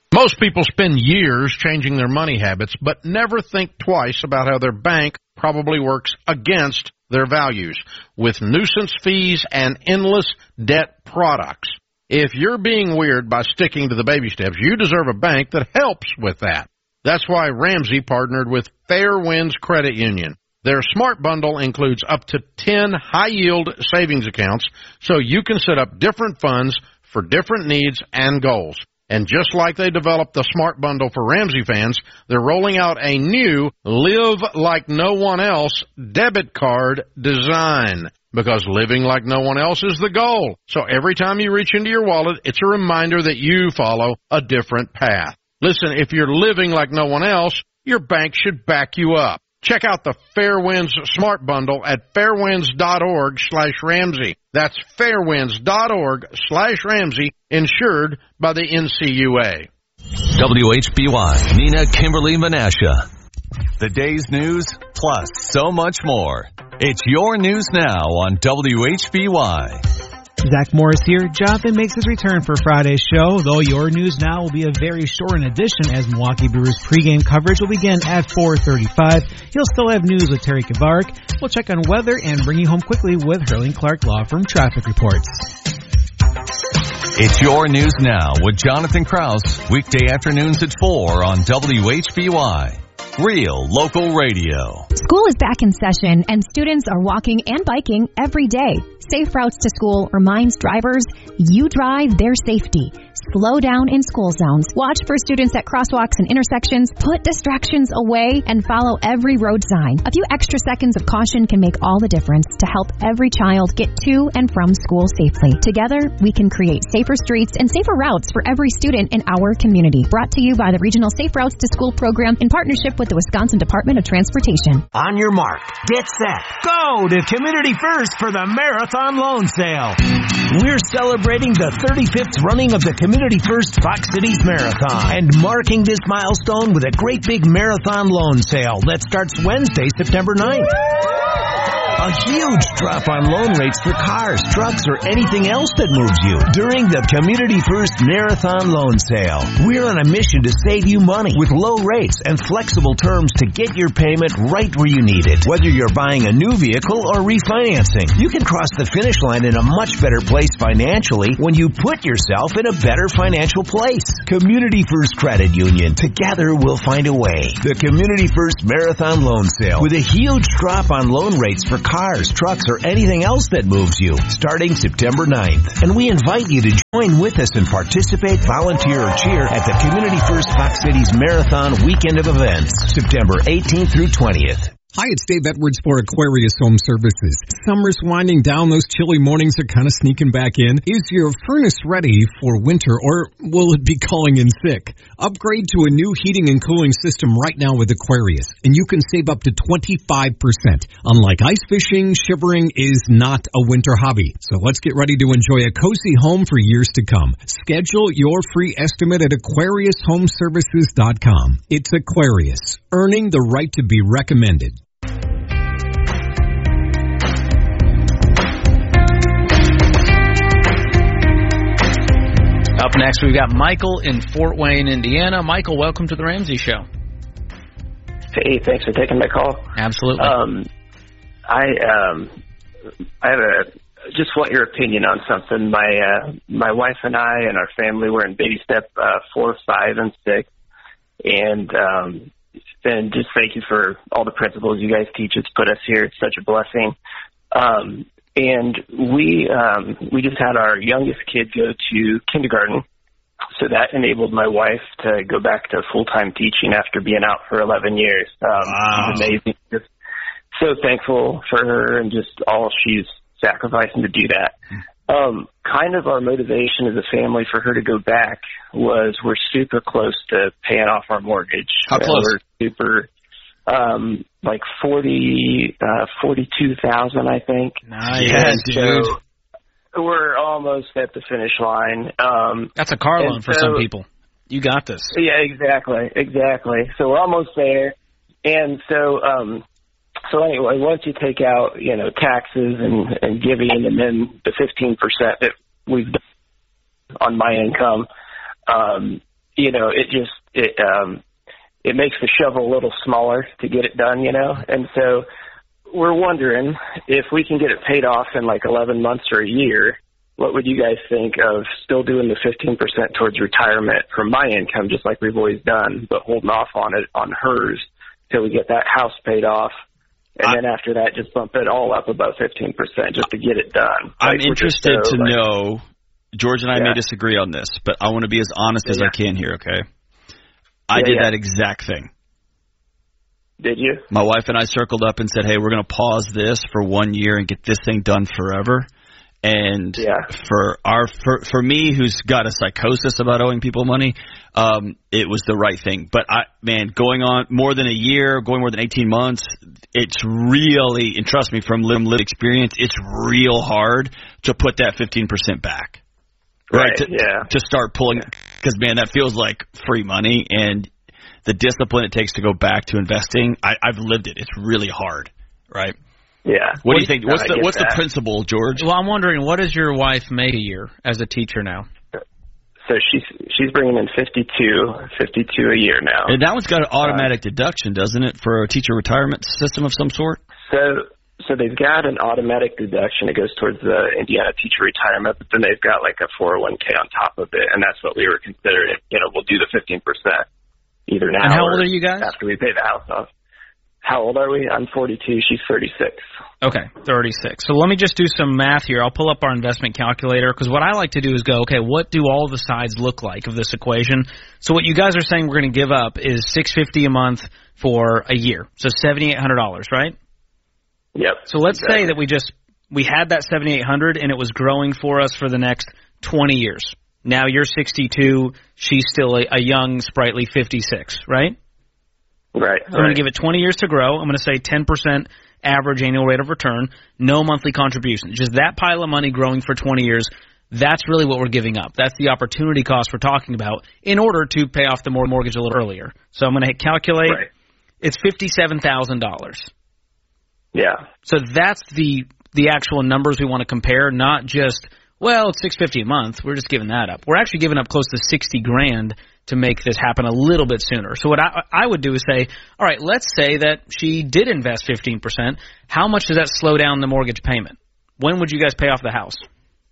Most people spend years changing their money habits, but never think twice about how their bank probably works against their values with nuisance fees and endless debt products. If you're being weird by sticking to the baby steps, you deserve a bank that helps with that. That's why Ramsey partnered with Fairwinds Credit Union. Their Smart Bundle includes up to 10 high-yield savings accounts, so you can set up different funds for different needs and goals. And just like they developed the Smart Bundle for Ramsey fans, they're rolling out a new Live Like No One Else debit card design. Because living like no one else is the goal. So every time you reach into your wallet, it's a reminder that you follow a different path. Listen, if you're living like no one else, your bank should back you up. Check out the Fairwinds Smart Bundle at fairwinds.org/Ramsey. That's fairwinds.org/Ramsey, insured by the NCUA. WHBY, Nina Kimberly Menasha. The day's news, plus so much more. It's your news now on WHBY. Zach Morris here. Jonathan makes his return for Friday's show, though your news now will be a very short edition as Milwaukee Brewers pregame coverage will begin at 4:35. He'll still have news with Terry Kavarik. We'll check on weather and bring you home quickly with Hurling Clark Law Firm traffic reports. It's your news now with Jonathan Krause, weekday afternoons at 4 on WHBY. Real local radio. School is back in session and students are walking and biking every day. Safe Routes to School reminds drivers, you drive their safety. Slow down in school zones. Watch for students at crosswalks and intersections. Put distractions away and follow every road sign. A few extra seconds of caution can make all the difference to help every child get to and from school safely. Together, we can create safer streets and safer routes for every student in our community. Brought to you by the Regional Safe Routes to School program in partnership with the Wisconsin Department of Transportation. On your mark, get set, go to Community First for the Marathon Loan Sale. We're celebrating the 35th running of the Community First Fox Cities Marathon and marking this milestone with a great big marathon loan sale that starts Wednesday, September 9th. A huge drop on loan rates for cars, trucks, or anything else that moves you during the Community First Marathon Loan Sale. We're on a mission to save you money with low rates and flexible terms to get your payment right where you need it. Whether you're buying a new vehicle or refinancing, you can cross the finish line in a much better place financially when you put yourself in a better financial place. Community First Credit Union. Together we'll find a way. The Community First Marathon Loan Sale with a huge drop on loan rates for cars, trucks, or anything else that moves you, starting September 9th. And we invite you to join with us and participate, volunteer, or cheer at the Community First Fox Cities Marathon Weekend of Events, September 18th through 20th. Hi, it's Dave Edwards for Aquarius Home Services. Summer's winding down. Those chilly mornings are kind of sneaking back in. Is your furnace ready for winter, or will it be calling in sick? Upgrade to a new heating and cooling system right now with Aquarius, and you can save up to 25%. Unlike ice fishing, shivering is not a winter hobby. So let's get ready to enjoy a cozy home for years to come. Schedule your free estimate at AquariusHomeservices.com. It's Aquarius, earning the right to be recommended. Up next, we've got Michael in Fort Wayne, Indiana. Michael, welcome to the Ramsey Show. Hey, thanks for taking my call. Absolutely. Just want your opinion on something. My wife and I and our family were in baby step 4, 5, and 6, and just thank you for all the principles you guys teach. It's put us here. It's such a blessing. And we just had our youngest kid go to kindergarten, so that enabled my wife to go back to full-time teaching after being out for 11 years. Wow. It's amazing. Just so thankful for her and just all she's sacrificing to do that. Kind of our motivation as a family for her to go back was we're super close to paying off our mortgage. How close? We're super... like 42,000, I think. Nice. Yeah, dude. So we're almost at the finish line. That's a car loan for some people. You got this. Yeah, exactly. So we're almost there. And so anyway, once you take out, taxes and giving, and then the 15% that we've done on my income, it makes the shovel a little smaller to get it done, And so we're wondering if we can get it paid off in like 11 months or a year. What would you guys think of still doing the 15% towards retirement from my income, just like we've always done, but holding off on it on hers till we get that house paid off, and then after that, just bump it all up above 15% just to get it done. I'm interested to know. George and I may disagree on this, but I want to be as honest as I can here. Okay, I did that exact thing. Did you? My wife and I circled up and said, "Hey, we're going to pause this for 1 year and get this thing done forever." And for me, who's got a psychosis about owing people money, it was the right thing. But going on more than a year, going more than 18 months, it's really, and trust me from lived experience, it's real hard to put that 15% back. Right? To start pulling, because man, that feels like free money, and the discipline it takes to go back to investing, I've lived it. It's really hard, right? Yeah. What do you think? What's the principle, George? Well, I'm wondering, what does your wife make a year as a teacher now? So she's bringing in $52 a year now. And that one's got an automatic deduction, doesn't it, for a teacher retirement system of some sort? So they've got an automatic deduction. It goes towards the Indiana teacher retirement, but then they've got like a 401k on top of it, and that's what we were considering. We'll do the 15% either now. And how old are you guys? After we pay the house off. How old are we? I'm 42. She's 36. Okay, 36. So let me just do some math here. I'll pull up our investment calculator, because what I like to do is go, okay, what do all the sides look like of this equation? So what you guys are saying we're going to give up is $650 a month for a year. So $7,800, right? Yep. So let's say that we had that $7,800 and it was growing for us for the next 20 years. Now you're 62. She's still a young, sprightly 56, right? Right. So I'm going to give it 20 years to grow. I'm going to say 10% average annual rate of return, no monthly contribution. Just that pile of money growing for 20 years, that's really what we're giving up. That's the opportunity cost we're talking about in order to pay off the mortgage a little earlier. So I'm going to calculate. Right. It's $57,000. Yeah. So that's the actual numbers we want to compare, not just, well, it's $650 a month. We're just giving that up. We're actually giving up close to $60,000 to make this happen a little bit sooner. So what I would do is say, all right, let's say that she did invest 15%. How much does that slow down the mortgage payment? When would you guys pay off the house?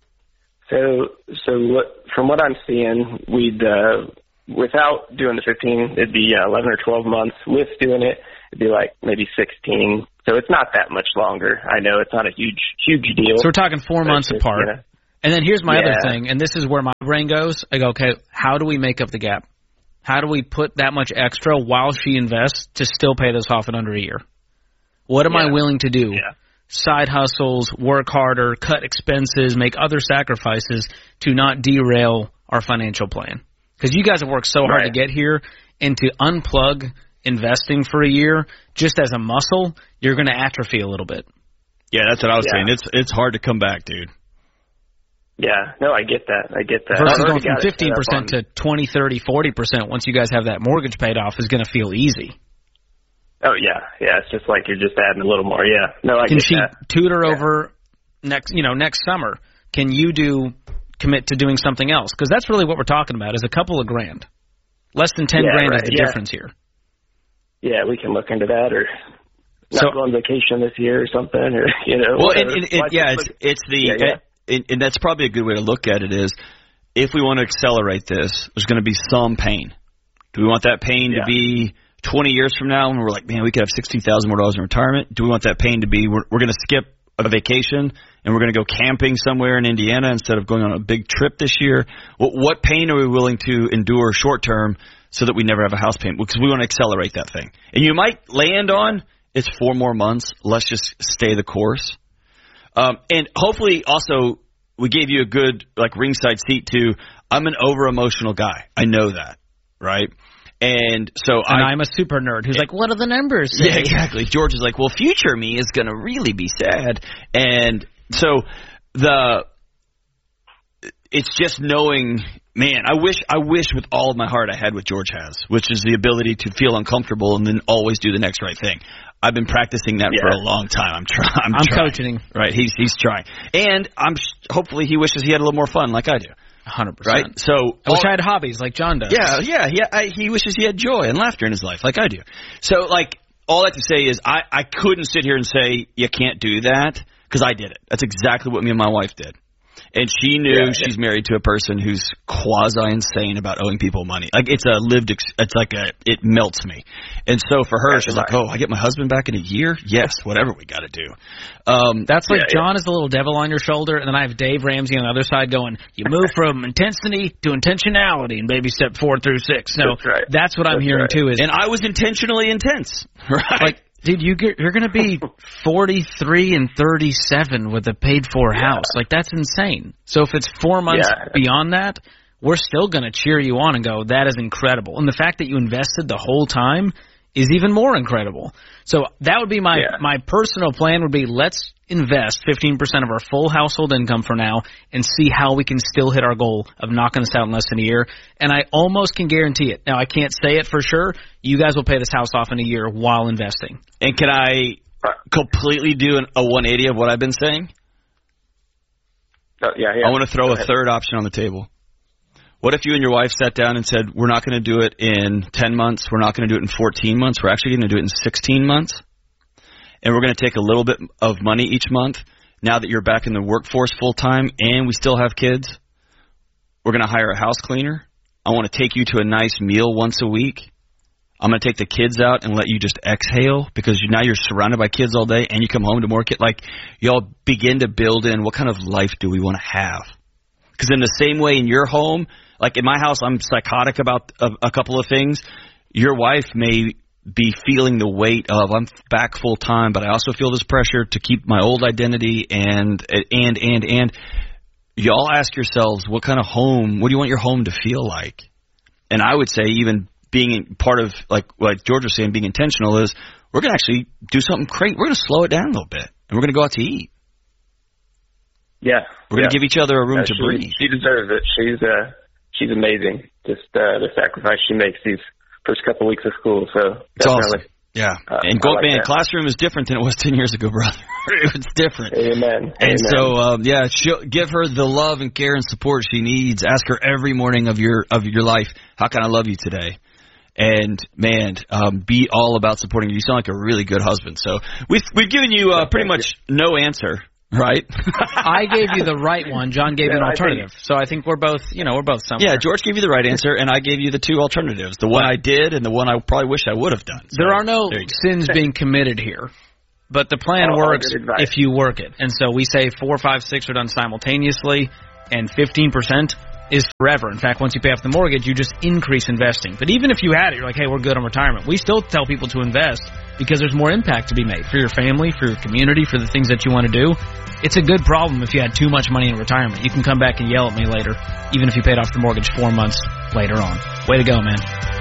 So from what I'm seeing, we'd without doing the 15, it'd be 11 or 12 months. With doing it, it'd be like maybe 16. So it's not that much longer. I know it's not a huge deal. So we're talking 4 months apart. And then here's my other thing, and this is where my brain goes. I go, okay, how do we make up the gap? How do we put that much extra while she invests to still pay this off in under a year? What am I willing to do? Yeah. Side hustles, work harder, cut expenses, make other sacrifices to not derail our financial plan. Because you guys have worked so hard to get here, and to unplug investing for a year just as a muscle, you're going to atrophy a little bit. Yeah, that's what I was saying. It's hard to come back, dude. Yeah, no, I get that. Versus going from 15% to 20, 30, 40% once you guys have that mortgage paid off is going to feel easy. Oh, yeah. Yeah, it's just like you're just adding a little more. Yeah. No, I Can get she that. tutor over next summer? Can you commit to doing something else? Because that's really what we're talking about is a couple of grand. Less than 10 grand is the difference here. Yeah, we can look into that, or not go on vacation this year or something, or, Well, and that's probably a good way to look at it is, if we want to accelerate this, there's going to be some pain. Do we want that pain to be 20 years from now when we're like, man, we could have $60,000 more in retirement? Do we want that pain to be we're going to skip a vacation and we're going to go camping somewhere in Indiana instead of going on a big trip this year? What pain are we willing to endure short term so that we never have a house payment? Because we want to accelerate that thing. And you might land on, it's 4 more months. Let's just stay the course. And hopefully also we gave you a good ringside seat to, I'm an over-emotional guy. I know that, right? And so I'm a super nerd who's like, what are the numbers say? Yeah, exactly. George is like, well, future me is going to really be sad. And so it's just knowing, man, I wish with all of my heart I had what George has, which is the ability to feel uncomfortable and then always do the next right thing. I've been practicing that for a long time. I'm trying. Coaching. Right, he's trying. And hopefully he wishes he had a little more fun like I do. 100%. Right? So I wish I had hobbies like John does. Yeah. He wishes he had joy and laughter in his life like I do. So, like, all that to say is I couldn't sit here and say you can't do that because I did it. That's exactly what me and my wife did. And she knew she's married to a person who's quasi-insane about owing people money. Like, it's it melts me. And so for her, she's like, I get my husband back in a year? Yes, whatever we got to do. That's like John is the little devil on your shoulder, and then I have Dave Ramsey on the other side going, you move from intensity to intentionality in baby step 4 through 6. So that's what I'm hearing too. And I was intentionally intense, right? Like, dude, you're going to be 43 and 37 with a paid-for house. Like, that's insane. So if it's 4 months beyond that, we're still going to cheer you on and go, that is incredible. And the fact that you invested the whole time is even more incredible. So that would be my personal plan would be let's invest 15% of our full household income for now and see how we can still hit our goal of knocking this out in less than a year. And I almost can guarantee it. Now, I can't say it for sure. You guys will pay this house off in a year while investing. And can I completely do a 180 of what I've been saying? I want to throw a third option on the table. What if you and your wife sat down and said, we're not going to do it in 10 months, we're not going to do it in 14 months, we're actually going to do it in 16 months, and we're going to take a little bit of money each month now that you're back in the workforce full-time and we still have kids? We're going to hire a house cleaner. I want to take you to a nice meal once a week. I'm going to take the kids out and let you just exhale because now you're surrounded by kids all day and you come home to more kids. Like, y'all begin to build in what kind of life do we want to have? Because in the same way in your home, like in my house, I'm psychotic about a couple of things. Your wife may be feeling the weight of I'm back full time, but I also feel this pressure to keep my old identity and y'all ask yourselves what kind of home, what do you want your home to feel like? And I would say even being part of like George was saying, being intentional is we're going to actually do something great. We're going to slow it down a little bit and we're going to go out to eat. Yeah. We're going to give each other a room to breathe. She deserves it. She's amazing. Just the sacrifice she makes these first couple weeks of school. So it's awesome. Yeah. And classroom is different than it was 10 years ago, brother. It's different. Amen. And so, give her the love and care and support she needs. Ask her every morning of your life, how can I love you today? And, man, be all about supporting you. You sound like a really good husband. So we've given you pretty much no answer. Right? I gave you the right one. John gave you an alternative. So I think we're both somewhere. Yeah, George gave you the right answer, and I gave you the two alternatives. The one I did and the one I probably wish I would have done. So, there are no sins being committed here. But the plan works if you work it. And so we say 4, 5, 6 are done simultaneously, and 15% is forever. In fact, once you pay off the mortgage, you just increase investing. But even if you had it, you're like, hey, we're good on retirement. We still tell people to invest because there's more impact to be made for your family, for your community, for the things that you want to do. It's a good problem if you had too much money in retirement. You can come back and yell at me later, even if you paid off the mortgage 4 months later on. Way to go, man.